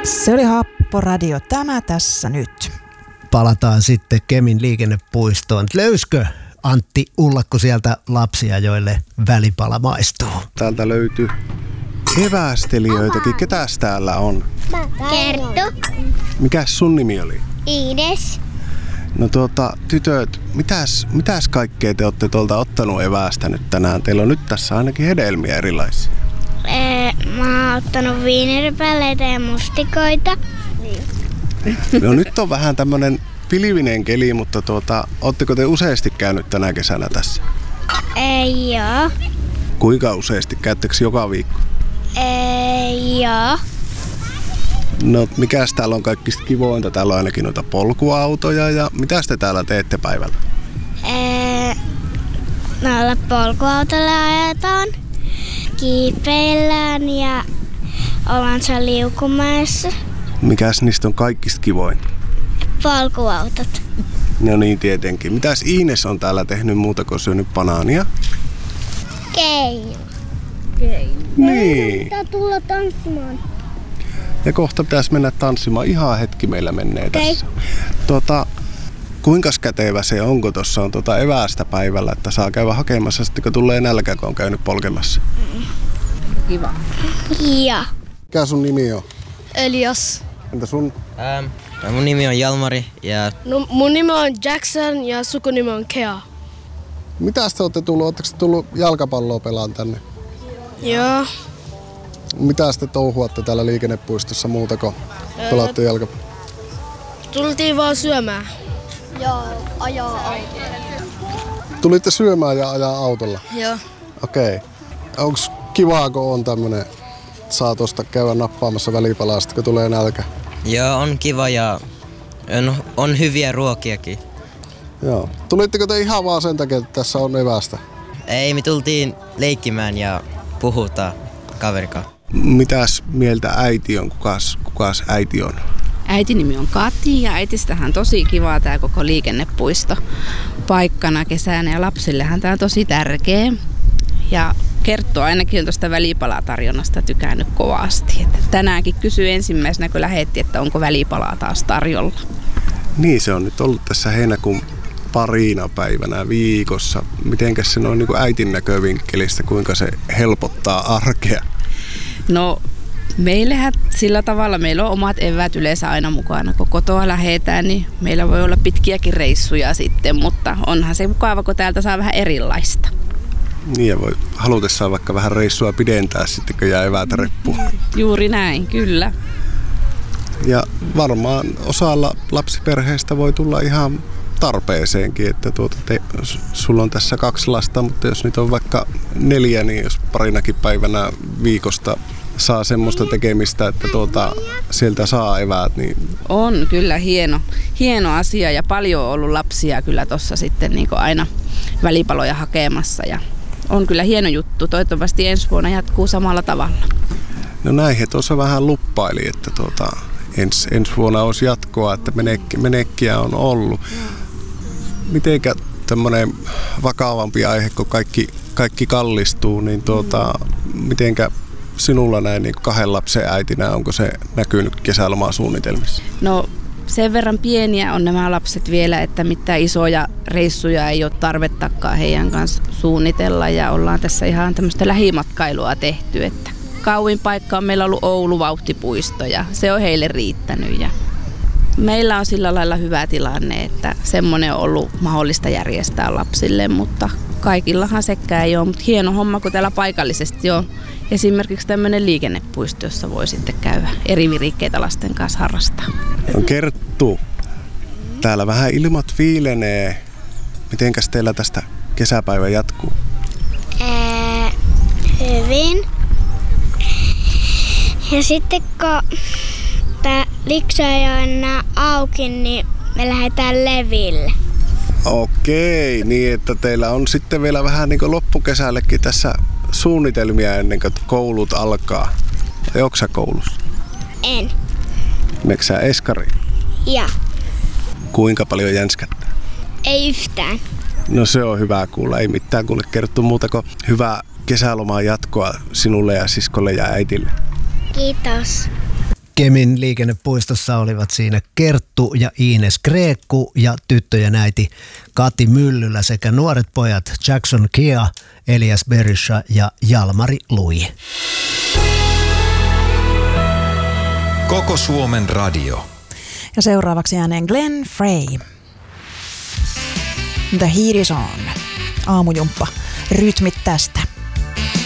Se oli Happoradio, tämä tässä nyt. Palataan sitten Kemin liikennepuistoon. Löyskö Antti Ullakko sieltä lapsia, joille välipala maistuu? Täältä löytyy evästelijöitäkin. Ketäs täällä on? Kerttu. Mikäs sun nimi oli? Iides. No tytöt, mitäs kaikkea te olette tuolta ottanut eväästä nyt tänään? Teillä on nyt tässä ainakin hedelmiä erilaisia. Mä oon ottanut viineripäleitä ja mustikoita. No nyt on vähän tämmönen pilvinen keli, mutta ootteko te useasti käynyt tänä kesänä tässä? Ei joo. Kuinka useasti? Käyttekö joka viikko? Ei joo. No mikäs täällä on kaikista kivointa? Täällä on ainakin noita polkuautoja ja mitäs te täällä teette päivällä? Noilla polkuautoilla ajetaan, kiipeillään ja ollaan liukumäessä. Mikäs niistä on kaikista kivointa? Polkuautot. No niin tietenkin. Mitäs Iines on täällä tehnyt muuta kuin syönyt banaania? Keino. Niin. Pitää tulla tanssimaan. Ja kohta pitäisi mennä tanssimaan. Ihan hetki meillä menee tässä. Kuinka kätevä se onko tuossa on eväästä päivällä, että saa käydä hakemassa sitten kun tulee nälkä, kun on käynyt polkemassa? Kiva. Ja. Mikä sun nimi on? Elias. Entä sun? Mun nimi on Jalmari ja... No, mun nimi on Jackson ja sukunimi on Kea. Mitäs te olette tullut? Oletteko te tullut jalkapalloa pelaan tänne? Joo. Mitäs te touhuatte täällä liikennepuistossa muuta kuin pelaatte jalkapalloa? Tultiin vaan syömään. Joo, ajaa autolla. Tulitte syömään ja ajaa autolla? Joo. Okei. Onks kivaa, kun on tämmönen, saa tosta käydä nappaamassa välipalaa, kun tulee nälkä? Joo, on kiva ja on hyviä ruokiakin. Joo. Tulitteko te ihan vaan sen takia, että tässä on evästä? Ei, me tultiin leikkimään ja puhutaan kaverikaan. Mitäs mieltä äiti on? Kukas äiti on? Äitin nimi on Kati ja äitistähän on tosi kivaa tää koko liikennepuisto paikkana kesänä ja lapsillehan tää on tosi tärkeä. Ja Kerttu ainakin on tuosta välipalatarjonnasta tykännyt kovasti. Että tänäänkin kysyi ensimmäisenä, kun lähetti, että onko välipalaa taas tarjolla. Niin, se on nyt ollut tässä heinäkuun parina päivänä viikossa. Mitenkäs se on niin kuin äitin näkövinkkelistä, kuinka se helpottaa arkea? No meillähän sillä tavalla, meillä on omat eväät yleensä aina mukana. Kun kotoa lähdetään, niin meillä voi olla pitkiäkin reissuja sitten, mutta onhan se mukava, kun täältä saa vähän erilaista. Niin ja voi halutessaan vaikka vähän reissua pidentää sitten, kun jää eväät reppuun. Juuri näin, kyllä. Ja varmaan osalla lapsiperheistä voi tulla ihan tarpeeseenkin, että sulla on tässä 2 lasta, mutta jos nyt on vaikka 4, niin jos parinakin päivänä viikosta saa semmoista tekemistä, että sieltä saa eväät. Niin... On kyllä hieno asia ja paljon on ollut lapsia kyllä tuossa sitten niin kuin aina välipaloja hakemassa ja on kyllä hieno juttu. Toivottavasti ensi vuonna jatkuu samalla tavalla. No näin he tuossa vähän luppaili, että ensi vuonna olisi jatkoa, että menekkiä on ollut. Mitenkä tämmöinen vakavampi aihe, kun kaikki kallistuu, niin mitenkä sinulla näin niin 2 lapsen äitinä, onko se näkynyt kesälomasuunnitelmissa? No sen verran pieniä on nämä lapset vielä, että mitään isoja reissuja ei ole tarvettakaan heidän kanssa suunnitella ja ollaan tässä ihan tämmöistä lähimatkailua tehty, että kauin paikka on meillä ollut Oulu vauhtipuisto ja se on heille riittänyt ja meillä on sillä lailla hyvä tilanne, että semmoinen on ollut mahdollista järjestää lapsille, mutta kaikillahan sekään ei ole, mutta hieno homma, kun täällä paikallisesti on esimerkiksi tämmöinen liikennepuisto, jossa voi sitten käydä eri virikkeitä lasten kanssa harrastaa. Kerttu, täällä vähän ilmat viilenee. Mitenkäs teillä tästä kesäpäivä jatkuu? Hyvin. Ja sitten kun tää Liksa ei ole enää auki, niin me lähdetään leville. Okei, niin että teillä on sitten vielä vähän niin kuin loppukesällekin tässä suunnitelmia ennen kuin koulut alkaa. Vai onko sä koulussa? En. Meneekö sä eskariin? Ja. Kuinka paljon jänskättää? Ei yhtään. No se on hyvä kuulla. Ei mitään kuule Kerttu muuta kuin hyvää kesälomaa jatkoa sinulle ja siskolle ja äitille. Kiitos. Kemin liikennepuistossa olivat siinä Kerttu ja Ines Greekku ja tyttöjen äiti Kati Myllylä sekä nuoret pojat Jackson Kea, Elias Berisha ja Jalmari Lui. Koko Suomen radio. Ja seuraavaksi ääneen Glenn Frey. The Heat is on. Aamujumppa. Rytmit tästä.